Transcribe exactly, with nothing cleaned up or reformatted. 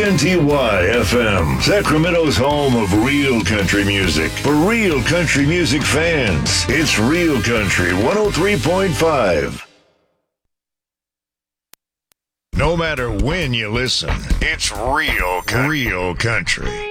N T Y F M, Sacramento's home of real country music. For real country music fans, it's Real Country one oh three point five. No matter when you listen, it's real, real country.